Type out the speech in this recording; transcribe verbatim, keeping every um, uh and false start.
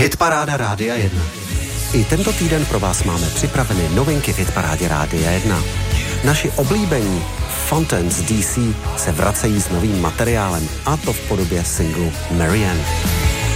Hitparáda Rádia jedna. I tento týden pro vás máme připraveny novinky v Hitparádě Rádia jedna. Naši oblíbení Fontaines D C se vracejí s novým materiálem, a to v podobě singlu Marianne.